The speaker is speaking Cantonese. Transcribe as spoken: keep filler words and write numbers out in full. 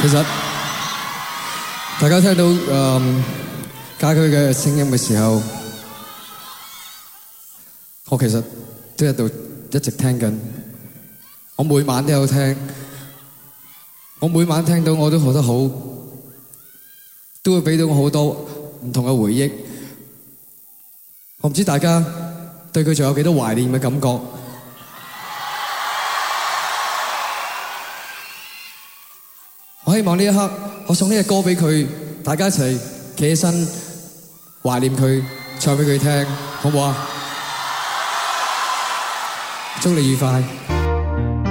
其實大家聽到誒家駒嘅聲音嘅時候，我其實都喺度一直聽緊。我每晚都有聽，我每晚聽到我都覺得好，都會俾到我好多唔同嘅回憶。我唔知大家對佢仲有幾多懷念嘅感覺。我希望呢一刻，我送呢隻歌俾佢，大家一齊企起身懷念佢，唱俾佢聽，好唔好啊？祝你愉快。